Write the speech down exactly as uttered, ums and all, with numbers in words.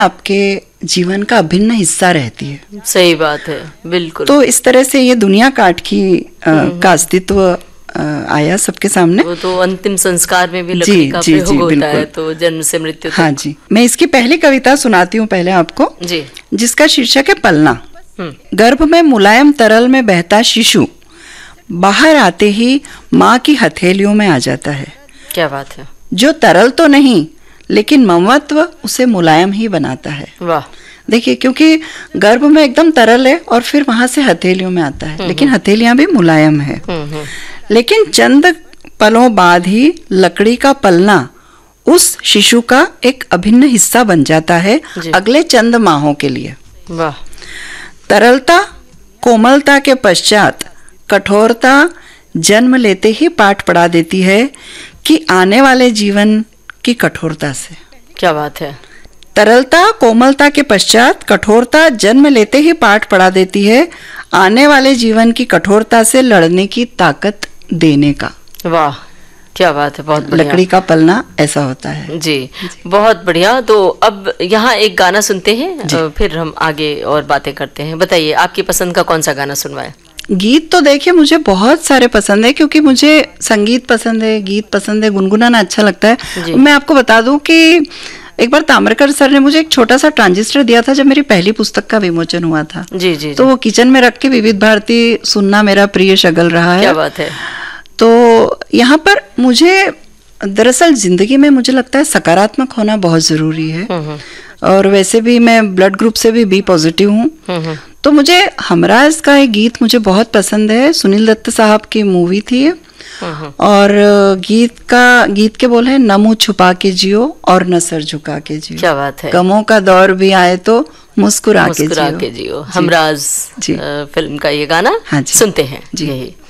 आपके जीवन का अभिन्न हिस्सा रहती है। सही बात है, बिल्कुल। तो इस तरह से ये दुनिया काट की आ, का अस्तित्व आया सबके सामने। वो तो अंतिम संस्कार में भी लकड़ी का जी, प्रयोग जी, होता है, बिल्कुल। तो जन्म से मृत्यु तक। हाँ जी, मैं इसकी पहली कविता सुनाती हूँ पहले आपको जी, जिसका शीर्षक है पलना। गर्भ में मुलायम तरल में बहता शिशु बाहर आते ही माँ की हथेलियों में आ जाता है। क्या बात है। जो तरल तो नहीं लेकिन ममत्व उसे मुलायम ही बनाता है। वाह। देखिए, क्योंकि गर्भ में एकदम तरल है और फिर वहां से हथेलियों में आता है, लेकिन हथेलियां भी मुलायम है। लेकिन चंद पलों बाद ही लकड़ी का पलना उस शिशु का एक अभिन्न हिस्सा बन जाता है अगले चंद माहों के लिए। वाह। तरलता कोमलता के पश्चात कठोरता जन्म लेते ही पाठ पढ़ा देती है कि आने वाले जीवन की कठोरता से। क्या बात है। तरलता कोमलता के पश्चात कठोरता जन्म लेते ही पाठ पढ़ा देती है आने वाले जीवन की कठोरता से लड़ने की ताकत देने का। वाह, क्या बात है, बहुत बढ़िया। लकड़ी का पलना ऐसा होता है। जी, जी। बहुत बढ़िया। तो अब यहाँ एक गाना सुनते हैं, फिर हम आगे और बातें करते हैं। बताइए, आपकी पसंद का कौन सा गाना सुनवाए? गीत तो देखिए मुझे बहुत सारे पसंद है, क्योंकि मुझे संगीत पसंद है, गीत पसंद है, गुनगुनाना अच्छा लगता है। मैं आपको बता दूं कि एक बार ताम्रकर सर ने मुझे एक छोटा सा ट्रांजिस्टर दिया था जब मेरी पहली पुस्तक का विमोचन हुआ था। जी, जी, तो वो किचन में रख के विविध भारती सुनना मेरा प्रिय शगल रहा है। क्या बात है। तो यहाँ पर मुझे दरअसल जिंदगी में मुझे लगता है सकारात्मक होना बहुत जरूरी है, और वैसे भी मैं ब्लड ग्रुप से भी बी पॉजिटिव हूँ। तो मुझे हमराज का एक गीत मुझे बहुत पसंद है, सुनील दत्त साहब की मूवी थी, और गीत का गीत के बोल है न मुँह छुपा के जियो और न सर झुका के जियो। क्या बात है। गमों का दौर भी आए तो मुस्कुरा के जियो। के जियो। हमराज फिल्म का ये गाना हाँ सुनते हैं। जी।